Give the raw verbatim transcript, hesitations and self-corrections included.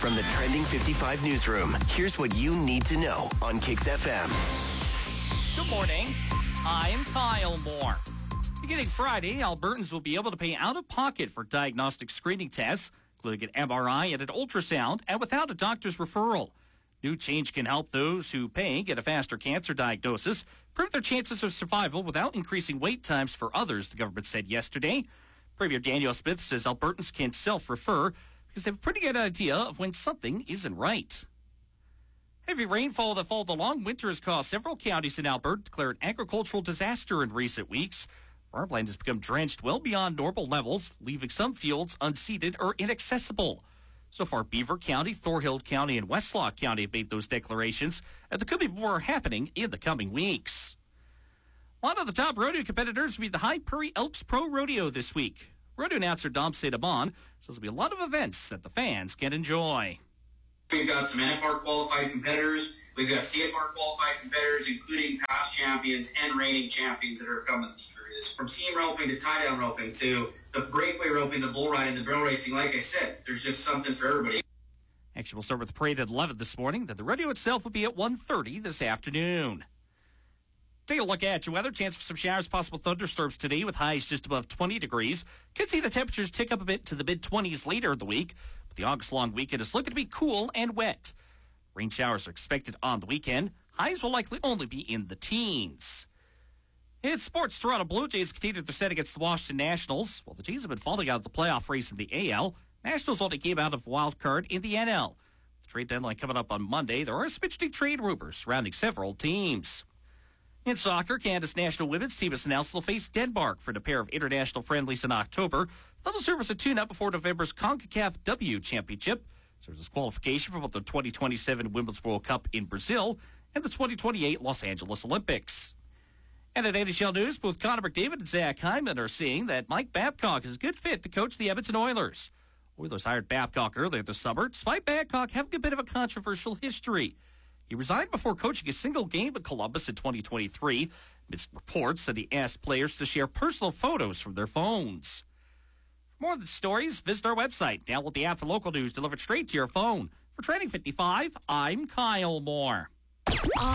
From the Trending fifty-five newsroom, here's what you need to know on Kix F M. Good morning. I'm Kyle Moore. Beginning Friday, Albertans will be able to pay out of pocket for diagnostic screening tests, including an M R I and an ultrasound, and without a doctor's referral. New change can help those who pay get a faster cancer diagnosis, improve their chances of survival without increasing wait times for others, the government said yesterday. Premier Daniel Smith says Albertans can self-refer because they have a pretty good idea of when something isn't right. Heavy rainfall that followed the long winter has caused several counties in Alberta to declare an agricultural disaster in recent weeks. Farmland has become drenched well beyond normal levels, leaving some fields unseeded or inaccessible. So far, Beaver County, Thorhill County, and Westlock County have made those declarations, and there could be more happening in the coming weeks. One of the top rodeo competitors will be the High Prairie Elks Pro Rodeo this week. Rodeo announcer Dom Saint-Amand says there'll be a lot of events that the fans can enjoy. We've got some N F R qualified competitors. We've got C F R qualified competitors, including past champions and reigning champions that are coming through this. From team roping to tie-down roping to the breakaway roping, the bull riding, the barrel racing. Like I said, there's just something for everybody. Action will start with the parade at eleven this morning. Then the rodeo itself will be at one thirty this afternoon. Take a look at your weather. Chance for some showers, possible thunderstorms today with highs just above twenty degrees. Could see the temperatures tick up a bit to the mid-twenties later in the week. But the August long weekend is looking to be cool and wet. Rain showers are expected on the weekend. Highs will likely only be in the teens. In sports, Toronto Blue Jays continued their set against the Washington Nationals. While the Jays have been falling out of the playoff race in the A L, Nationals only came out of wild card in the N L. With the trade deadline coming up on Monday, there are some interesting trade rumors surrounding several teams. In soccer, Canada's national women's team has announced they'll face Denmark for a pair of international friendlies in October. That'll serve as a tune-up before November's CONCACAF W Championship. Serves as qualification for both the twenty twenty-seven Women's World Cup in Brazil and the twenty twenty-eight Los Angeles Olympics. And in N H L news, both Connor McDavid and Zach Hyman are seeing that Mike Babcock is a good fit to coach the Edmonton Oilers. Oilers hired Babcock earlier this summer, despite Babcock having a bit of a controversial history. He resigned before coaching a single game in Columbus in twenty twenty-three, amidst reports that he asked players to share personal photos from their phones. For more of the stories, visit our website. Download the app for local news delivered straight to your phone. For Trending fifty-five, I'm Kyle Moore.